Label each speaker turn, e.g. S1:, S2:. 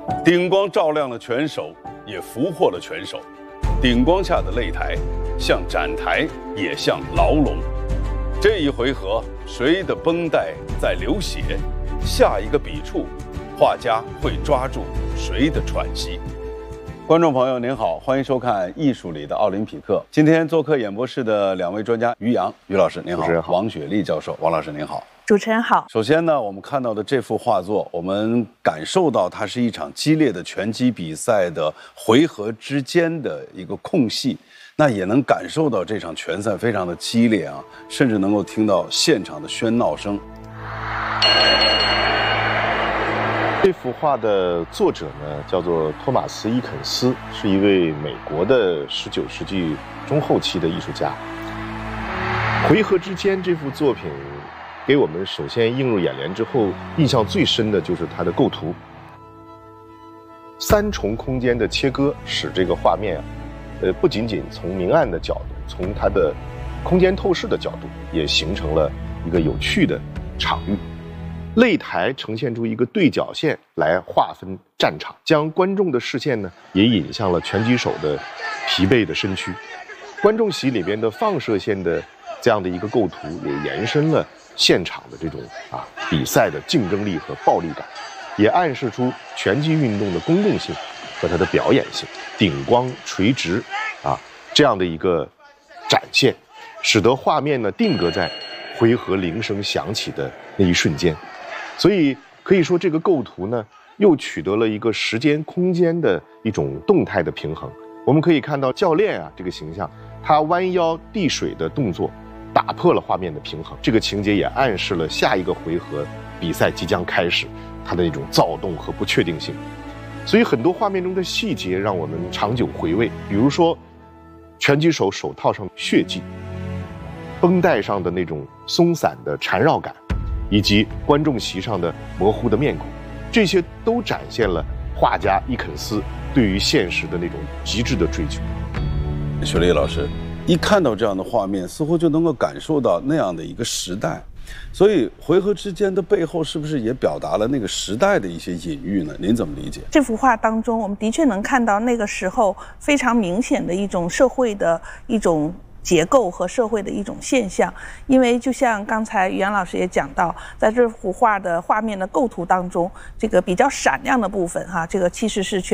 S1: 顶光照亮了全手，也俘获了全手。顶光下的擂台，像斩台，也像牢笼。这一回合，谁的绷带在流血？下一个笔触，画家会抓住谁的喘息？观众朋友您好，欢迎收看《艺术里的奥林匹克》。今天做客演播室的两位专家于洋于老师您好，王雪丽教授王老师您好。
S2: 主持人好。
S1: 首先呢，我们看到的这幅画作，我们感受到它是一场激烈的拳击比赛的回合之间的一个空隙，那也能感受到这场拳赛非常的激烈啊，甚至能够听到现场的喧闹声。
S3: 这幅画的作者呢，叫做托马斯·伊肯斯，是一位美国的19世纪中后期的艺术家。回合之间这幅作品给我们首先映入眼帘之后，印象最深的就是它的构图。三重空间的切割使这个画面不仅仅从明暗的角度，从它的空间透视的角度，也形成了一个有趣的场域。擂台呈现出一个对角线来划分战场，将观众的视线呢也引向了拳击手的疲惫的身躯。观众席里边的放射线的这样的一个构图，也延伸了现场的这种比赛的竞争力和暴力感，也暗示出拳击运动的公共性和它的表演性。顶光垂直这样的一个展现，使得画面呢定格在回合铃声响起的那一瞬间。所以可以说，这个构图呢又取得了一个时间空间的一种动态的平衡。我们可以看到教练这个形象，他弯腰递水的动作打破了画面的平衡，这个情节也暗示了下一个回合比赛即将开始，它的一种躁动和不确定性。所以很多画面中的细节让我们长久回味，比如说拳击手手套上血迹，绷带上的那种松散的缠绕感，以及观众席上的模糊的面孔，这些都展现了画家伊肯斯对于现实的那种极致的追求。
S1: 雪丽老师一看到这样的画面，似乎就能够感受到那样的一个时代，所以回合之间的背后是不是也表达了那个时代的一些隐喻呢？您怎么理解？
S2: 这幅画当中，我们的确能看到那个时候非常明显的一种社会的一种结构和社会的一种现象。因为就像刚才于洋老师也讲到，在这幅画的画面的构图当中，这个比较闪亮的部分这个其实是